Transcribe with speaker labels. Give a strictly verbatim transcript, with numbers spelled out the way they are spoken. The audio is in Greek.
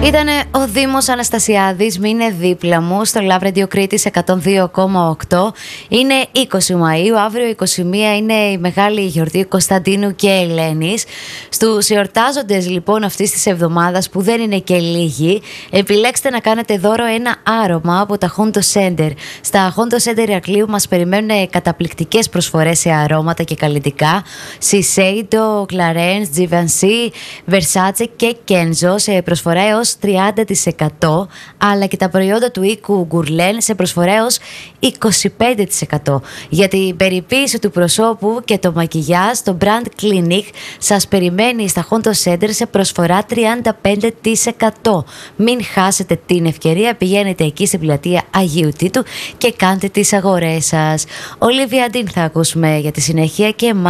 Speaker 1: Ήτανε ο Δήμος Αναστασιάδης, μείνε δίπλα μου στο Love Radio Κρήτης εκατόν δύο κόμμα οκτώ. Είναι είκοσι Μαΐου, αύριο είκοσι μία είναι η μεγάλη γιορτή Κωνσταντίνου και Ελένης. Στους εορτάζοντες λοιπόν αυτής της εβδομάδας, που δεν είναι και λίγοι, επιλέξτε να κάνετε δώρο ένα άρωμα από τα Honto Center. Στα Honto Center Ηρακλείου μας περιμένουν καταπληκτικές προσφορές σε αρώματα και καλλιτικά. Shiseido, Clarins, Givenchy, Versace και Kenzo σε προσφορά έως τριάντα τοις εκατό, αλλά και τα προϊόντα του οίκου Guerlain σε προσφορά έως είκοσι πέντε τοις εκατό. Για την περιποίηση του προσώπου και το μακιγιάζ, το Brand Clinic σας περιμένει στα Honto Center σε προσφορά τριάντα πέντε τοις εκατό. Μην χάσετε την ευκαιρία, πηγαίνετε εκεί στην πλατεία Αγίου Τίτου και κάντε τις αγορές σας. Ολίβια Ντίν θα ακούσουμε για τη συνέχεια και